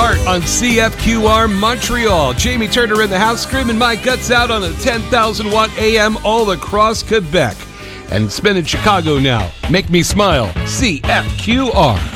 Heart on CFQR Montreal. Jamie Turner in the house, screaming my guts out on a 10,000 watt AM all across Quebec. And spin in Chicago now. Make me smile. CFQR.